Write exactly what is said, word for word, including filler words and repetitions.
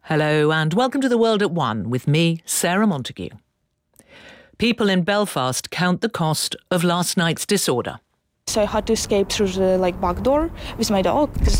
Hello and welcome to The World at One with me, Sarah Montague. People in Belfast count the cost of last night's disorder. So I had to escape through the like back door with my dog.